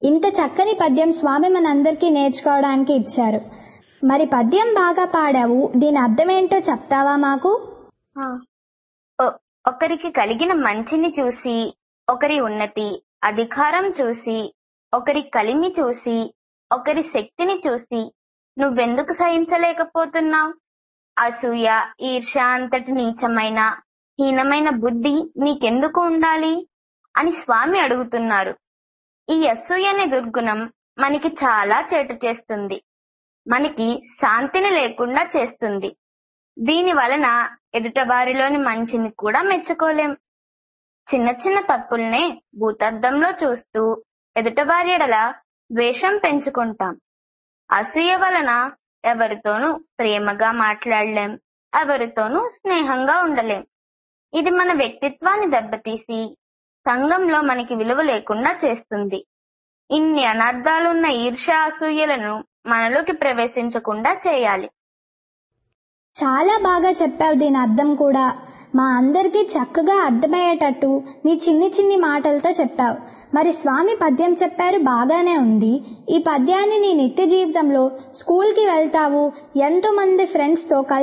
ఇంత చక్కని పద్యం స్వామి మనందరికీ నేర్చుకోవడానికి ఇచ్చారు. మరి పద్యం బాగా పాడావు, దీని అర్థమేంటో చెప్తావా మాకు? ఒకరికి కలిగిన మంచిని చూసి, ఒకరి ఉన్నతి అధికారం చూసి, ఒకరి కలిమి చూసి, ఒకరి శక్తిని చూసి నువ్వెందుకు సహించలేకపోతున్నావు? అసూయ, ఈర్ష్య అంతటి నీచమైన హీనమైన బుద్ధి నీకెందుకు ఉండాలి అని స్వామి అడుగుతున్నారు. ఈ అసూయ అనే దుర్గుణం మనకి చాలా చేటు చేస్తుంది, మనకి శాంతిని లేకుండా చేస్తుంది. దీని వలన ఎదుటవారిలోని మంచిని కూడా మెచ్చుకోలేం. చిన్న చిన్న తప్పుల్నే భూతద్దంలో చూస్తూ ఎదుటవారి ఎడల ద్వేషం పెంచుకుంటాం. అసూయ వలన ఎవరితోనూ ప్రేమగా మాట్లాడలేం, ఎవరితోనూ స్నేహంగా ఉండలేం. ఇది మన వ్యక్తిత్వాన్ని దెబ్బతీసి సంఘంలో మనకి విలువ లేకుండా చేస్తుంది. ఇన్ని అనర్థాలున్న ఈర్ష్య అసూయలను మనలోకి ప్రవేశించకుండా చేయాలి. చాలా బాగా చెప్పావు. దీని అర్థం కూడా మా అందరికీ చక్కగా అర్థమయ్యేటట్టు నీ చిన్ని చిన్ని మాటలతో చెప్పావు. మరి స్వామి పద్యం చెప్పారు, బాగానే ఉంది. ఈ పద్యాన్ని నీ నిత్య జీవితంలో స్కూల్కి వెళ్తావు, ఎంతో మంది ఫ్రెండ్స్తో